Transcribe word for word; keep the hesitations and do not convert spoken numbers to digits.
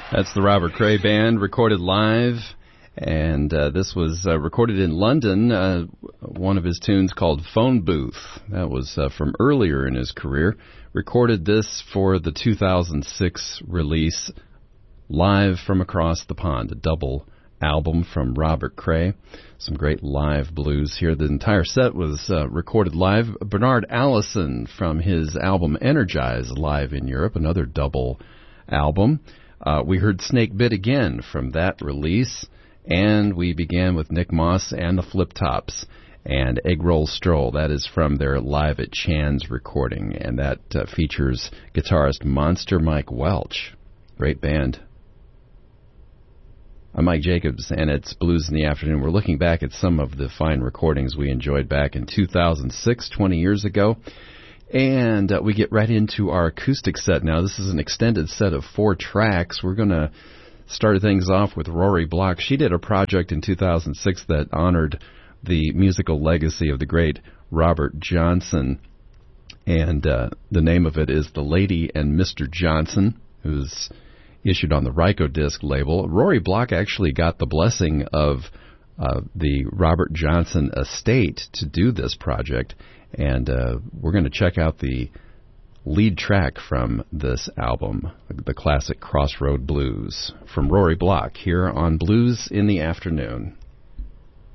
That's the Robert Cray Band, recorded live, and uh, this was uh, recorded in London, uh, one of his tunes called Phone Booth. That was uh, from earlier in his career. Recorded this for the two thousand six release, Live from Across the Pond, a double album from Robert Cray. Some great live blues here. The entire set was uh, recorded live. Bernard Allison from his album Energize, live in Europe, another double album. Uh, we heard Snake Bit Again from that release, and we began with Nick Moss and the Flip Tops and Egg Roll Stroll. That is from their Live at Chan's recording, and that uh, features guitarist Monster Mike Welch. Great band. I'm Mike Jacobs, and it's Blues in the Afternoon. We're looking back at some of the fine recordings we enjoyed back in two thousand six, twenty years ago. And uh, we get right into our acoustic set now. This is an extended set of four tracks. We're going to start things off with Rory Block. She did a project in two thousand six that honored the musical legacy of the great Robert Johnson. And uh, the name of it is The Lady and Mister Johnson, who's issued on the Rykodisc label. Rory Block actually got the blessing of uh, the Robert Johnson estate to do this project. And uh, we're going to check out the lead track from this album, the classic Crossroad Blues, from Rory Block, here on Blues in the Afternoon.